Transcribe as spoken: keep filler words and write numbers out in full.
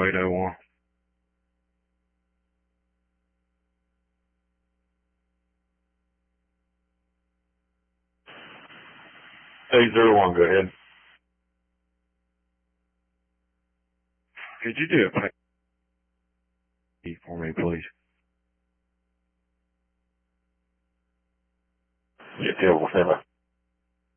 eight oh one. eight zero one, go ahead. Could you do a pay for me, please? Yeah, terrible, Sarah.